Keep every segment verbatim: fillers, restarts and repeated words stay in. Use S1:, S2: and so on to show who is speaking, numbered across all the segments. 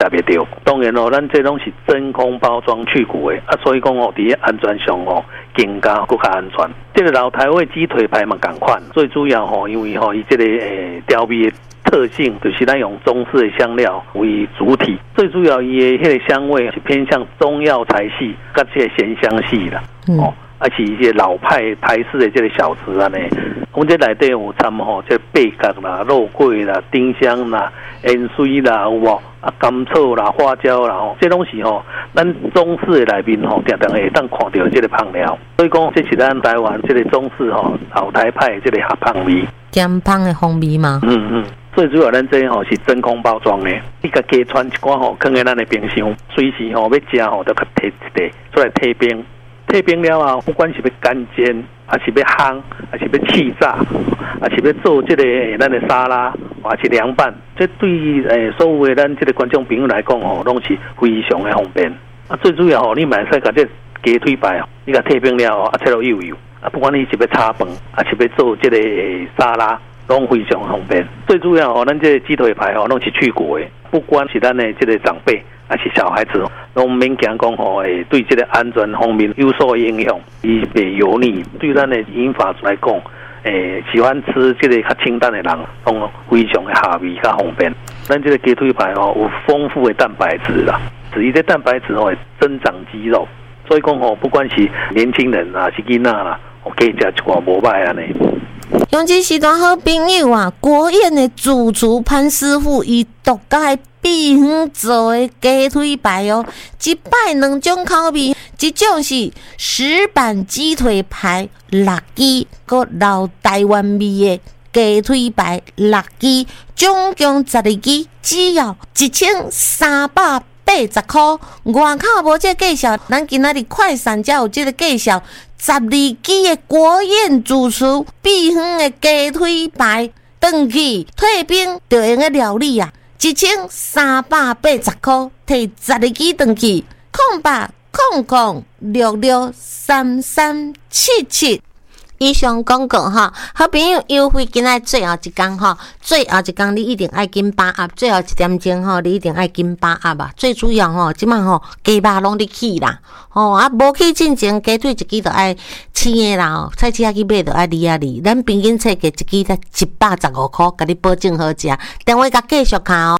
S1: 袂到。当然哦，咱这拢是真空包装去骨的啊，所以讲哦，伫安全上哦，更加更加安全。这个老台味鸡腿排嘛，同款。最主要吼、哦，因为吼、哦，伊这个诶调味的特性，就是咱用中式的香料为主体。最主要伊的迄个香味是偏向中药材系，甲这个咸香系啦。嗯、哦。而且一些老派台式的这个小吃啊呢，我们这内底有掺吼，这贝角啦、肉桂啦、丁香啦、盐水啦，有无啊？甘草啦、花椒啦，吼，这东西吼，咱中式的内面吼，常常会当看到这个香料。所以讲，这是咱台湾这个中式吼老台派这个合香味，
S2: 咸香的风味嘛。
S1: 嗯嗯。最主要咱这吼是真空包装的，你甲加穿一寡吼，放在咱的冰箱，随时吼要食吼，都甲摕一袋出来退冰。退冰了啊，不管是要干煎，还是要烘，还是要气炸，还是要做这个咱的沙拉，还是凉拌，这对于诶所有的咱这个观众朋友来讲吼，拢是非常的方便。啊，最主要吼，你买使甲这鸡腿排，你甲退冰了哦，啊，切落幼幼，啊，不管你是要炒饭，还是要做这个沙拉，拢非常方便。最主要吼，咱这个鸡腿排吼，拢是去骨的，不管是咱的这个长辈。还是小孩子，拢免惊讲吼，会对这个安全方面有所影响，伊袂油腻。对咱的饮法来讲，诶，喜欢吃这个较清淡的人，拢非常的下味，较方便。咱这个鸡腿排吼，有丰富的蛋白质啦，至于这蛋白质吼会增长肌肉，所以讲吼，不管是年轻人啊，是囡仔啦，我可以食一寡无歹安尼。
S2: 用这时段好朋友啊，国宴的主厨潘师傅伊独家的秘方做的鸡腿排哦，一摆两种口味，一种是石板鸡腿排六支，个老台湾味的鸡腿排六支，总共十二支，只要一千三百八十块。外口无这介绍，咱今仔日快闪才有这个介绍。十二支的国宴主厨秘方的鸡腿排，回去退冰就用的料理啊，一千三百八十块，摕十二支回去，空八空空六六三三七七。以上广告哈，好朋友优惠今仔最后一天哈，最后一天你一定爱紧把握，最后一点钟哈，你一定爱紧把握吧。最主要吼，即摆吼鸡肉拢得起啦，吼啊无去进前鸡腿一支就爱青的啦，哦，菜市仔去买就爱二啊二，咱平均册价一支才一百十五块，甲你保证好食。电话甲继续卡哦。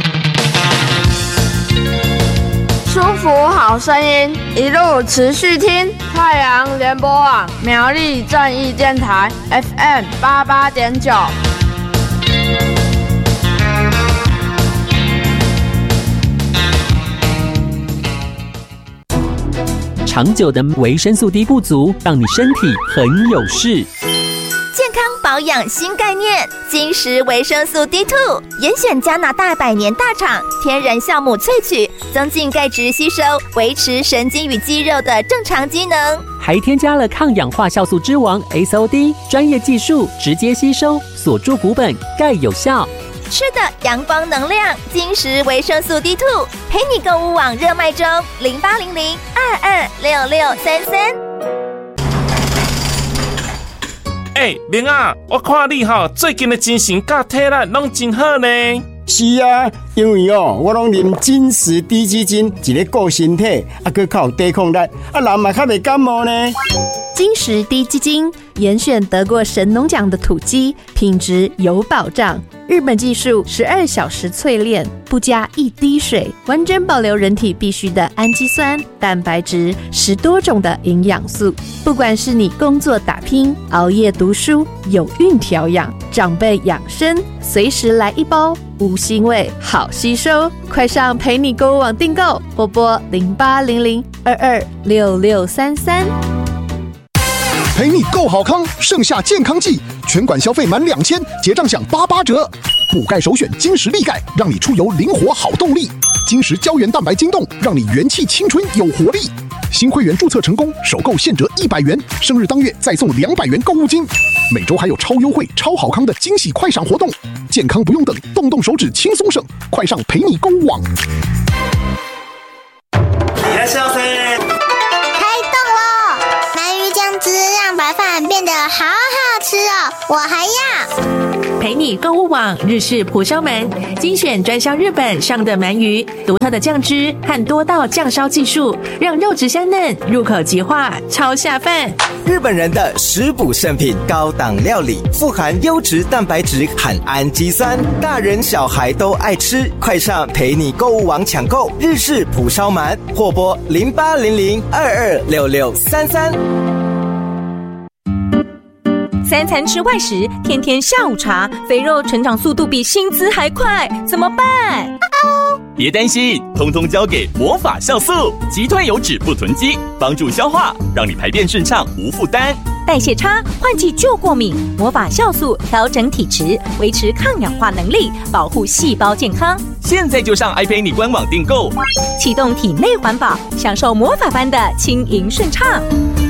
S3: 舒服好声音，一路持续听太阳联播网苗栗正义电台 F M 八八点九。
S4: 长久的维生素 D 不足，让你身体很有事。
S5: 健康保养新概念，金石维生素 D 二 严选加拿大百年大厂天然酵母萃取，增进钙质吸收，维持神经与肌肉的正常机能，
S4: 还添加了抗氧化酵素之王 S O D， 专业技术直接吸收，锁住骨本，钙有效。
S5: 吃的阳光能量，金石维生素 D 二 陪你购物网热卖中，零八零零二二六六三三。
S6: 哎、欸，明啊，我看你吼最近的精神甲体力拢真好呢。
S7: 是啊，因为哦，我拢啉金石低基金，一个顾身体，啊，佮较有抵抗力，啊，人嘛较袂感冒呢。
S8: 金石低基金严选得过神农奖的土鸡，品质有保障。日本技术十二小时淬炼，不加一滴水，完整保留人体必需的氨基酸、蛋白质，十多种的营养素。不管是你工作打拼、熬夜读书、有孕调养、长辈养生，随时来一包，无腥味，好吸收。快上陪你购物网订购，拨拨零八零零二二六六三三。
S9: 陪你购好康，盛夏健康季，全馆消费满两千，结账享八八折。补钙首选金石力钙，让你出游灵活好动力。金石胶原蛋白晶冻，让你元气青春有活力。新会员注册成功，首购现折一百元，生日当月再送两百元购物金。每周还有超优惠、超好康的惊喜快闪活动，健康不用等，动动手指轻松省，快上陪你购物网。
S10: いらっしゃいませ。
S11: 让白饭变得好好吃哦！我还要
S12: 培
S11: 陪你购物网日式蒲烧鳗，精选专销日本上的鳗鱼，独特的酱汁和多道酱烧技术，让肉质香嫩，入口即化，超下饭。
S12: 日本人的食补圣品，高档料理，富含优质蛋白质和氨基酸，大人小孩都爱吃。快上陪你购物网抢购日式蒲烧鳗，或拨零八零零二二六六三三。
S13: 三餐吃外食，天天下午茶，肥肉成长速度比薪资还快，怎么办？
S14: 别担心，通通交给魔法酵素，击退油脂不囤积，帮助消化，让你排便顺畅无负担。
S13: 代谢差、换季就过敏，魔法酵素调整体质，维持抗氧化能力，保护细胞健康。
S14: 现在就上爱陪你官网订购，
S13: 启动体内环保，享受魔法般的轻盈顺畅。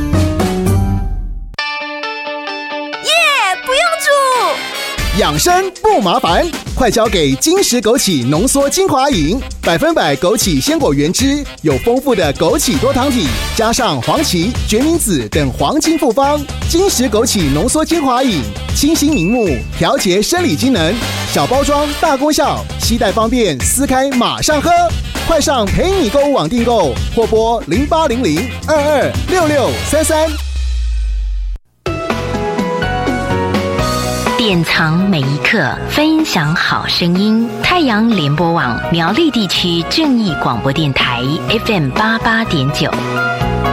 S9: 养生不麻烦，快交给金石枸杞浓缩精华饮，百分百枸杞鲜果原汁，有丰富的枸杞多糖体，加上黄芪、决明子等黄金复方。金石枸杞浓缩精华饮，清新明目，调节生理机能，小包装大功效，携带方便，撕开马上喝。快上陪你购物网订购，或拨零八零零二二六六三三。
S15: 典藏每一刻，分享好声音。太阳联播网苗栗地区正义广播电台 F M 八八点九。